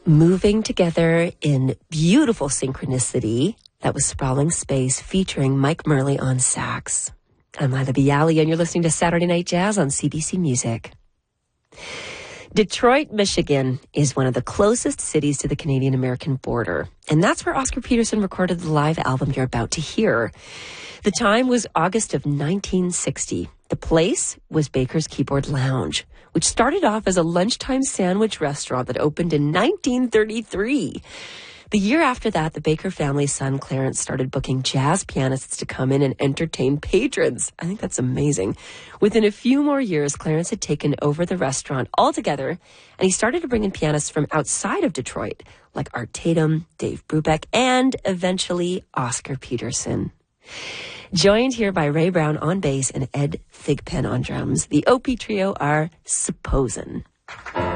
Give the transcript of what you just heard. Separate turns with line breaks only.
moving together in beautiful synchronicity. That was Sprawling Space featuring Mike Murley on sax. I'm Lila Bialy, and you're listening to Saturday Night Jazz on CBC Music. Detroit, Michigan is one of the closest cities to the Canadian-American border, and that's where Oscar Peterson recorded the live album you're about to hear. The time was August of 1960. The place was Baker's Keyboard Lounge, which started off as a lunchtime sandwich restaurant that opened in 1933. The year after that, the Baker family's son, Clarence, started booking jazz pianists to come in and entertain patrons. I think that's amazing. Within a few more years, Clarence had taken over the restaurant altogether, and he started to bring in pianists from outside of Detroit, like Art Tatum, Dave Brubeck, and eventually Oscar Peterson. Joined here by Ray Brown on bass and Ed Thigpen on drums, the OP trio are Supposin'.